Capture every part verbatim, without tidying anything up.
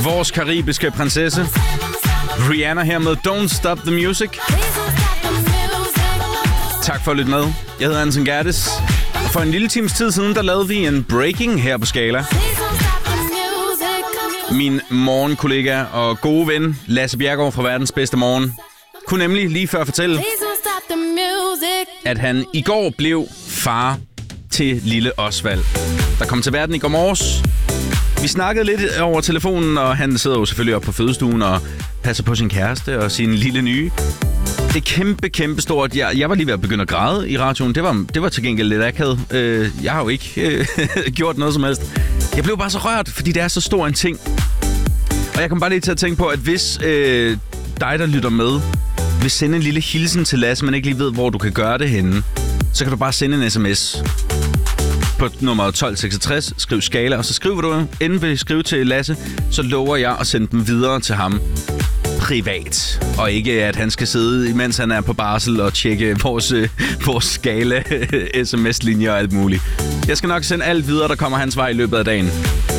Vores karibiske prinsesse Rihanna her med Don't Stop the Music. Tak for at lytte med. Jeg hedder Anton Gerdes. For en lille times tid siden, der lavede vi en breaking her på Skala. Min morgenkollega og gode ven, Lasse Bjerregaard fra Verdens Bedste Morgen, kunne nemlig lige før fortælle, at han i går blev far til lille Osvald, der kom til verden i går morges. Vi snakkede lidt over telefonen, og han sidder jo selvfølgelig oppe på fødestuen og passer på sin kæreste og sin lille nye. Det er kæmpe, kæmpe stort. Jeg, jeg var lige ved at begynde at græde i radioen. Det var, det var til gengæld lidt akavet. Øh, jeg har jo ikke øh, gjort noget som helst. Jeg blev bare så rørt, fordi det er så stor en ting. Og jeg kom bare lige til at tænke på, at hvis øh, dig, der lytter med, vil sende en lille hilsen til Lasse, men ikke lige ved, hvor du kan gøre det henne, så kan du bare sende en sms på nummer tolv seksogtres, skriv Skala, og så skriver du, inden vi skriver til Lasse, så lover jeg at sende dem videre til ham privat. Og ikke, at han skal sidde, imens han er på barsel, og tjekke vores, vores Skala sms-linjer og alt muligt. Jeg skal nok sende alt videre, der kommer hans vej i løbet af dagen.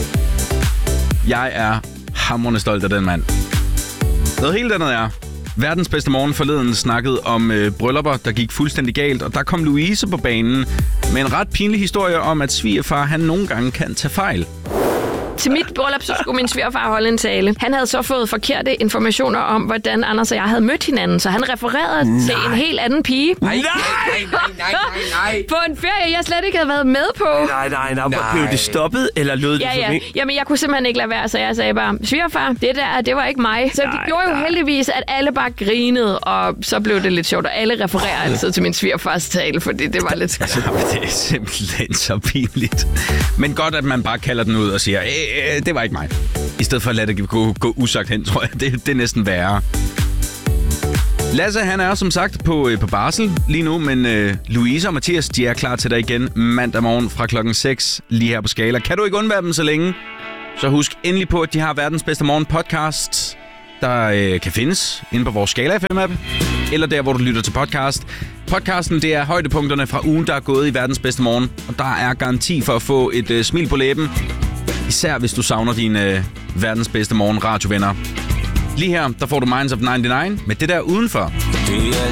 Jeg er hamrende stolt af den mand. Noget helt andet er, Verdens Bedste Morgen forleden snakkede om øh, bryllupper, der gik fuldstændig galt, og der kom Louise på banen med en ret pinlig historie om, at svigerfar han nogle gange kan tage fejl. Til mit bryllup, så skulle min svigerfar holde en tale. Han havde så fået forkerte informationer om, hvordan Anders og jeg havde mødt hinanden, så han refererede nej. til en helt anden pige. Nej, nej, nej, nej, nej. På en ferie, jeg slet ikke havde været med på. Nej, nej, nej. nej. Blev det stoppet, eller lød det ja, for ja. mig? Jamen, jeg kunne simpelthen ikke lade være, så jeg sagde bare, svigerfar, det der, det var ikke mig. Så nej, det gjorde nej. jo heldigvis, at alle bare grinede, og så blev det lidt sjovt, og alle refererer altid til min svigerfars tale, fordi det var lidt skørt. Det er simpelthen så pinligt. Men godt, at man bare kalder den ud og siger, det var ikke mig. I stedet for at lade det gå, gå usagt hen, tror jeg. Det, det er næsten værre. Lasse, han er som sagt på, på barsel lige nu, men øh, Louise og Mathias, de er klar til dig igen mandag morgen fra klokken seks lige her på Skala. Kan du ikke undvære dem så længe? Så husk endelig på, at de har Verdens Bedste Morgen podcast, der øh, kan findes inde på vores Skala F M-app, eller der, hvor du lytter til podcast. Podcasten, det er højdepunkterne fra ugen, der er gået i Verdens Bedste Morgen, og der er garanti for at få et øh, smil på læben. Især hvis du savner dine øh, Verdens Bedste Morgen radiovenner. Lige her, der får du Minds of nioghalvfems med det der udenfor. Det er